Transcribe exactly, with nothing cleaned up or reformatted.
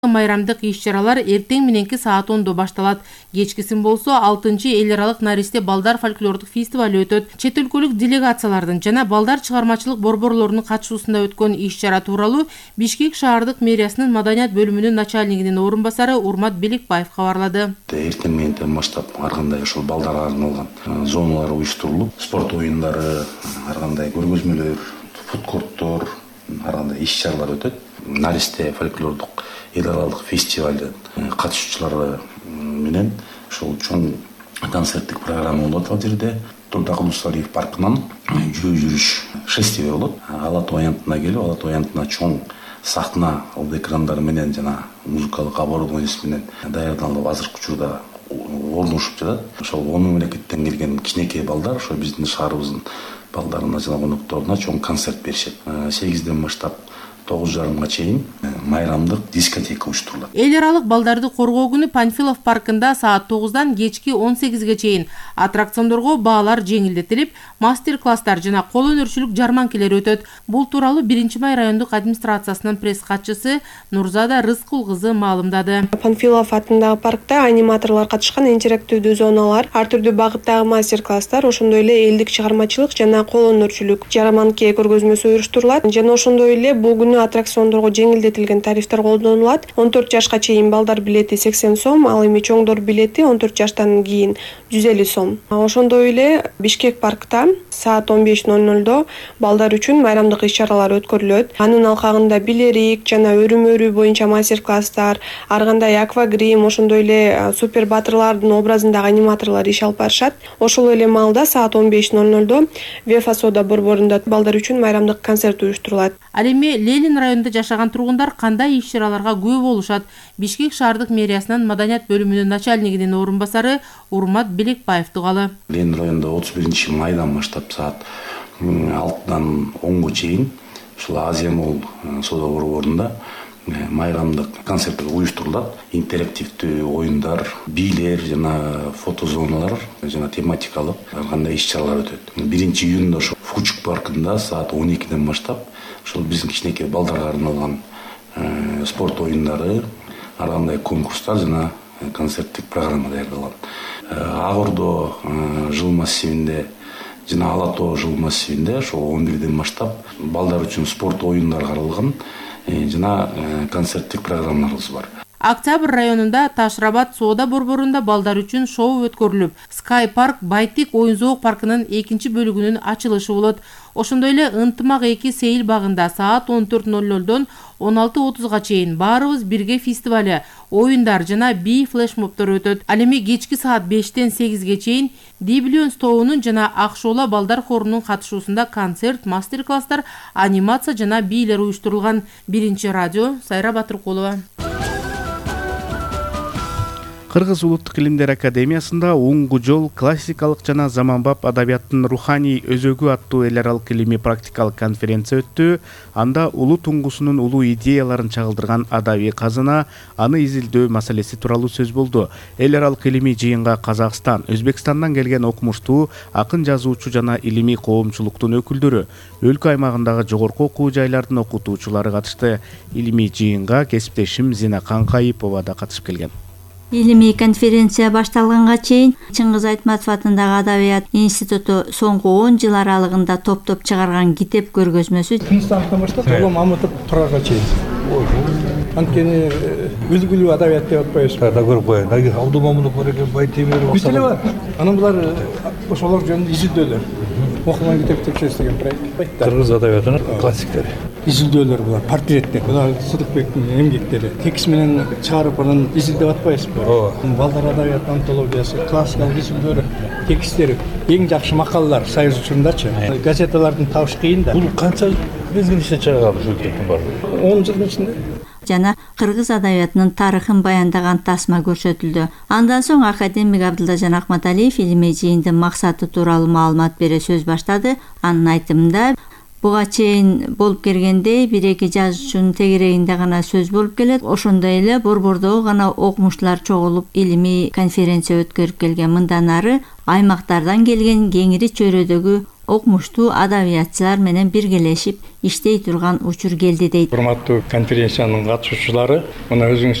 Майрамдык иш-чаралар эртең мененки саат ондо башталат. Кечкисин болсо алтынчы эл аралык наристе балдар фольклордук фестивалы өтөт. Чет өлкөлүк делегациялардын жана балдар чыгармачылык борборлорунун катышуусунда өткөн иш-чара тууралуу Бишкек шаардык мэриясынын маданият бөлүмүнүн начальнигинин орун басары Урмат Белекбаев кабарлады. Эртең менен баштап ар кандай ошол балдарга арналган зоналар уюштурулуп, спорт оюндары, ар кандай көргөзмөлөр, фудкорттор, ар кандай иш-чаралар өтөт. Наристе фольклордук эл аралык фестивалдын катышуучулары менен ошол чоң концерттик программа болот. Ал жерде Турдак Улусалиев паркынан жүрүү жүрүш шествие болот. Ала Тоо аянтына келип, Ала Тоо аянтына чоң сахна экрандары менен жана музыкалык оборудованиеси менен даярдалып азыркы учурда орношуп жатат. Ошол он мамлекеттен келген кичинекей балдар ошо биздин шаарыбыздын балдарына жана конокторуна чоң концерт беришет. сегизден баштап тогуз жарымга чейин майрамдык дискотека уюштурулат. Эл аралык балдарды коргоо күнү Панфилов паркында саат тогуздан кечки он сегизге чейин аттракциондорго баалар жеңилдетилип, мастер-класстар жана кол өнөрчүлүк жарманкелер өтөт. Бул тууралуу биринчи май райондук администрациясынын пресс катчысы Нурзада Рыскул кызы маалымдады. Панфилов атындагы паркта аниматорлор катышкан интерактивдүү зоналар, ар түрдүү багыттагы мастер-класстар, ошондой эле элдик чыгармачылык жана кол өнөрчүлүк жарманке көргөзмөсү уюштурулат. Жана ошондой эле бул күнү аттракциондорго жеңилдетилген тарифтер колдонулат. он төрт жашка чейин балдар билети сексен сом, ал эми чоңдор билети он төрт жаштан кийин жүз элүү сом. Ошондой эле Бишкек паркта саат он беш ноль нольдо балдар үчүн майрамдык иш-чаралар өткөрүлөт. Анын алкагында билерик жана өрүм өрүү боюнча мастер-класстар, ар кандай аквагрим, ошондой эле супер батырлардын образындагы аниматорлор иш алып барышат. Ошол эле маалда саат он беш ноль нольдо Вефа Сода борборунда балдар үчүн майрамдык концерт уюштурулат. Ал эми Ленин районунда жашаган тургундар кандай иш-чараларга күбө болушат? Бишкек шаардык мэриясынын маданият бөлүмүнүн начальнигинин орун басары Урмат Белекбаев тугалы. Ленин районунда отуз биринчи майдан баштап саат алтыдан онго чейин ушул Азия Молл соода борборунда майрамдык концерттер уюштурулат. Интерактивдүү оюндар, бийлер жана фотозоналар жана тематикалык ар кандай иш-чаралар өтөт. биринчи июнда ошо Фучук паркында саат он экиден баштап ошол биздин кичинекей балдарга арналган спорт оюндары, ар кандай конкурстар жана концерттик программа даярдалган. Ак Ордо жыл массивинде жана Ала Тоо жыл массивинде ошол он бирден баштап балдар үчүн спорт оюндарга арналган жана концерттик программаларыбыз бар. Октябрь районунда Ташрабат соода борборунда балдар үчүн шоу өткөрүлүп, Sky Park Байтик оюн-зоок паркынын экинчи бөлүгүнүн ачылышы болот. Ошондой эле Ынтымак эки сейил багында саат он төрт ноль нольдон он алты отузга чейин Баарыбыз бирге фестивалы, оюндар жана би флешмобтор өтөт. Ал эми кечки саат бештен сегизге чейин Диблионс тобунун жана Акшоола балдар хорунун катышуусунда концерт, мастер-класстар, анимация жана бийлер уюштурулган. Биринчи радио Сайра Батыркулова. Кыргыз улуттук илимдер академиясында Уңгу жол классикалык жана заманбап адабияттын руханий өзөгү аттуу эл аралык илимий практикалык конференция өттү. Анда улуу туңгусунун улуу идеяларын чагылдырган адабий казына, аны изилдөө маселеси тууралуу сөз болду. Эл аралык илимий жыйынга Казакстан, Өзбекстандан келген окумуштуу, акын жазуучу жана илимий коомчулуктун өкүлдөрү, өлкө аймагындагы жогорку окуу жайлардын окутуучулары катышты. Илимий жыйынга кесиптешим Зина Канкайипова да катышып келген. Илимий конференция башталганга чейин Чыңгыз Айтматов атындагы Адабият институту соңку он жыл аралыгында топтоп чыгарган китеп көргөзмөсү Кыргызстандын баштап Улуу Мамытов Турарга чейин. Анткени үлгүлүү адабият деп атпайбыз. Да көрүп коеюн. Наги Абдумамынов бар экен, Байтемиров. Бүтүлө бар. Анан булар ошолор жөнүндө изилдөөлөр. Окулган китептер чечилген проект. Кыргыз адабиятынын классиктери. Изилдөөлөр булар, портреттер. Булар Сыдыкбектин эмгектери. Текст менен чыгарып анан изилдеп атпайбызбы? Ооба. Балдар адабият антологиясы, классикалык изилдөөлөр, тексттери, эң жакшы макалалар Союз учурундачы. Газеталардын табыш кыйын да. Бул канча мезгил ичинде чыгат ушул китептин баары? он жылдын ичинде. Жана кыргыз адабиятынын тарыхын баяндаган тасма көрсөтүлдү. Андан соң академик Абдылажан Акматалиев илимий жыйындын максаты тууралуу маалымат бере сөз баштады. Анын айтымында буга чейин болуп келгендей бир-эки жазуучунун тегерегинде гана сөз болуп келет. Ошондой эле борбордогу гана окумуштуулар чогулуп илимий конференция өткөрүп келген. Мындан ары аймактардан келген кеңири чөйрөдөгү окумуштуу адабиятчылар менен биргелешип иштей турган учур келди дейт. Урматтуу конференциянын катышуучулары, мына өзүңүз